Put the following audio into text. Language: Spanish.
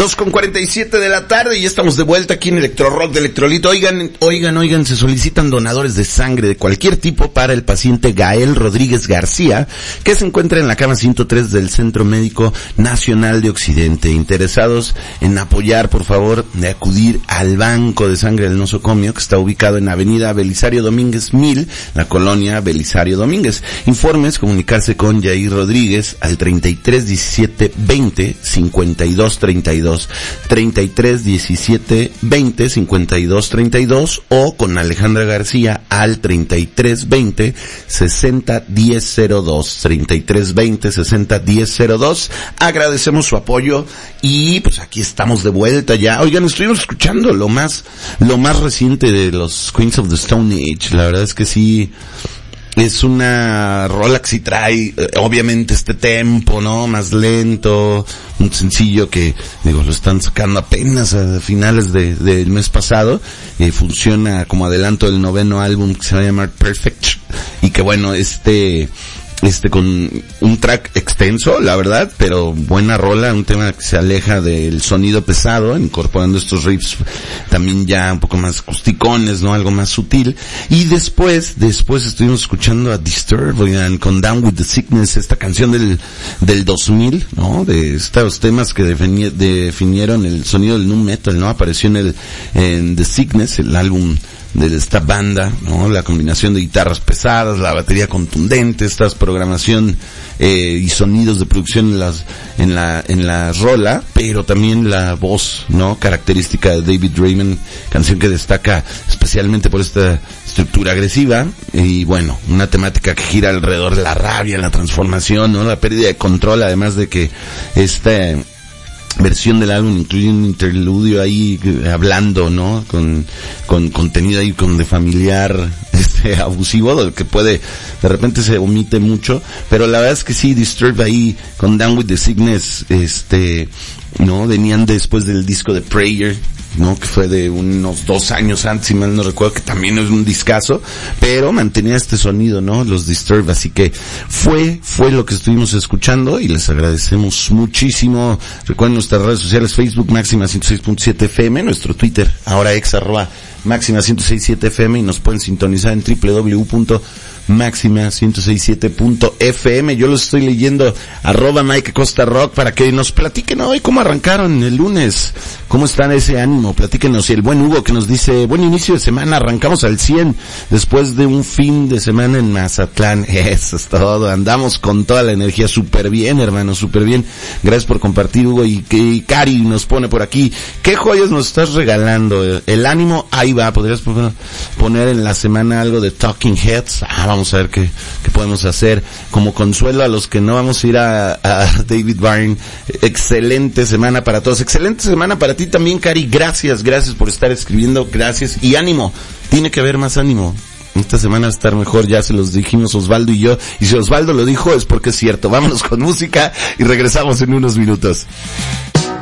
2:47 de la tarde y estamos de vuelta aquí en Electro Rock de Electrolito. Oigan, se solicitan donadores de sangre de cualquier tipo para el paciente Gael Rodríguez García, que se encuentra en la cama 103 del Centro Médico Nacional de Occidente. Interesados en apoyar, por favor, de acudir al Banco de Sangre del Nosocomio, que está ubicado en Avenida Belisario Domínguez 1000, la colonia Belisario Domínguez. Informes, comunicarse con Yair Rodríguez al 33 17 20 52 32, 33 17 20 52 32, o con Alejandra García al 33 20 60 10 02, 33 20 60 10 02. Agradecemos su apoyo y pues aquí estamos de vuelta ya. Oigan, estuvimos escuchando lo más reciente de los Queens of the Stone Age. La verdad es que sí, es una rola que sí trae, obviamente, este tempo, ¿no? Más lento, un sencillo que, lo están sacando apenas a finales del mes pasado, funciona como adelanto del 9º álbum que se va a llamar Perfect, y que bueno, con un track extenso, la verdad, pero buena rola, un tema que se aleja del sonido pesado, incorporando estos riffs también ya un poco más acusticones, ¿no? Algo más sutil. Y después estuvimos escuchando a Disturbed, oigan, con Down With The Sickness, esta canción del 2000, ¿no? De estos temas que definieron el sonido del nu metal, ¿no? Apareció en The Sickness, el álbum de esta banda, ¿no? La combinación de guitarras pesadas, la batería contundente, esta programación y sonidos de producción en la rola, pero también la voz, ¿no? Característica de David Raymond, canción que destaca especialmente por esta estructura agresiva y bueno, una temática que gira alrededor de la rabia, la transformación, ¿no? La pérdida de control, además de que esta versión del álbum incluye un interludio ahí hablando, ¿no? Con contenido ahí de familiar, abusivo, del que puede, de repente se omite mucho, pero la verdad es que sí, Disturbed ahí, con Down With The Sickness, ¿no? Venían después del disco de Prayer, ¿no? Que fue de unos 2 años antes, si mal no recuerdo, que también es un discazo, pero mantenía este sonido, ¿no? Los Disturbed, así que fue lo que estuvimos escuchando y les agradecemos muchísimo. Recuerden nuestras redes sociales: Facebook Máxima 106.7 FM, nuestro Twitter, ahora @Máxima 106.7 FM, y nos pueden sintonizar en www.maxima1067.fm. Yo los estoy leyendo, @Mike Costa Rock, para que nos platiquen hoy cómo arrancaron el lunes, cómo está ese ánimo. Platíquenos. Y el buen Hugo, que nos dice: buen inicio de semana, arrancamos al 100 después de un fin de semana en Mazatlán. Eso es todo, andamos con toda la energía. Súper bien, hermano, súper bien. Gracias por compartir, Hugo. Y Cari nos pone por aquí: ¿qué joyas nos estás regalando? El ánimo, ahí va. ¿Podrías poner en la semana algo de Talking Heads? Vamos a ver qué podemos hacer como consuelo a los que no vamos a ir a David Byrne. Excelente semana para todos, excelente semana para ti también, Cari. Gracias por estar escribiendo, gracias, y ánimo, tiene que haber más ánimo. Esta semana va a estar mejor, ya se los dijimos Osvaldo y yo, y si Osvaldo lo dijo es porque es cierto. Vámonos con música y regresamos en unos minutos.